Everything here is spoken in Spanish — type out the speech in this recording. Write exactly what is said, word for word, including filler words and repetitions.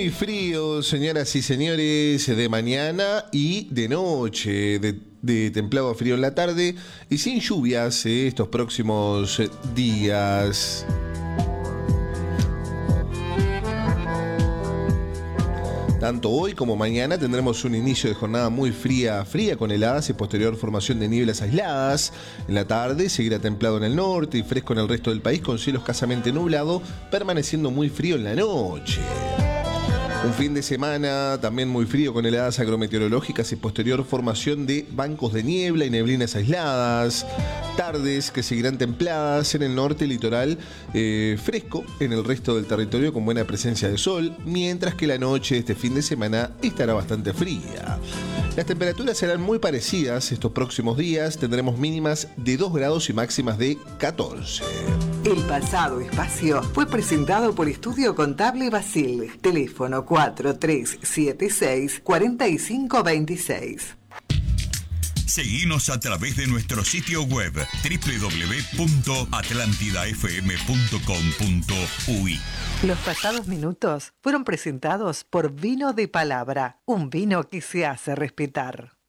Muy frío, señoras y señores, de mañana y de noche, de, de templado a frío en la tarde y sin lluvias eh, estos próximos días. Tanto hoy como mañana tendremos un inicio de jornada muy fría, fría con heladas y posterior formación de nieblas aisladas. En la tarde seguirá templado en el norte y fresco en el resto del país con cielo escasamente nublado, permaneciendo muy frío en la noche. Un fin de semana también muy frío con heladas agrometeorológicas y posterior formación de bancos de niebla y neblinas aisladas. Tardes que seguirán templadas en el norte litoral, eh, fresco en el resto del territorio con buena presencia de sol, mientras que la noche de este fin de semana estará bastante fría. Las temperaturas serán muy parecidas estos próximos días, tendremos mínimas de dos grados y máximas de catorce. El pasado espacio fue presentado por Estudio Contable Basil. Teléfono cuatro tres siete seis, cuatro cinco dos seis. Seguinos a través de nuestro sitio web doble u doble u doble u punto atlantida f m punto com punto u y. Los pasados minutos fueron presentados por Vino de Palabra, un vino que se hace respetar.